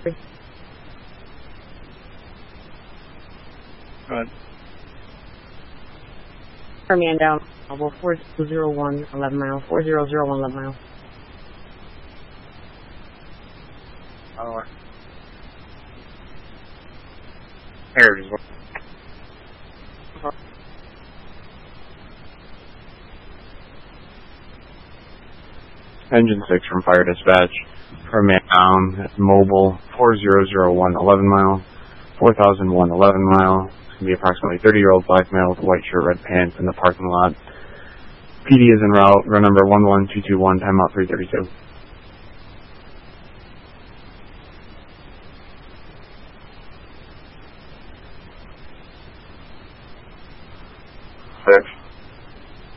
Go ahead. Man down. 4001 11 mile. 4001 11 mile. Here it is. Engine 6 from Fire Dispatch. For man down at mobile 4001 11 mile. 4001 11 mile. It's going to be approximately 30-year-old black male with white shirt, red pants in the parking lot. PD is en route. Run number 11221, timeout 332.